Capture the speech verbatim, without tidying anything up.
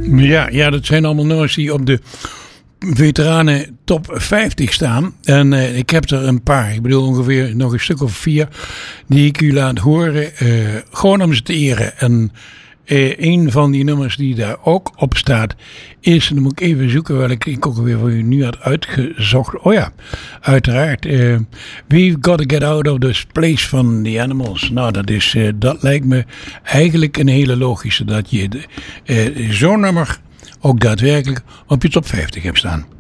Ja, ja, dat zijn allemaal nummers die op de veteranen top vijftig staan. En uh, ik heb er een paar. Ik bedoel ongeveer nog een stuk of vier die ik u laat horen. Uh, gewoon om ze te eren. En uh, een van die nummers die daar ook op staat is, dan moet ik even zoeken welke ik ook weer voor u nu had uitgezocht. Oh ja, uiteraard. Uh, We've Got to Get Out of This Place van The Animals. Nou, dat, is, uh, dat lijkt me eigenlijk een hele logische dat je uh, zo'n nummer ook daadwerkelijk op je top vijftig hebt staan.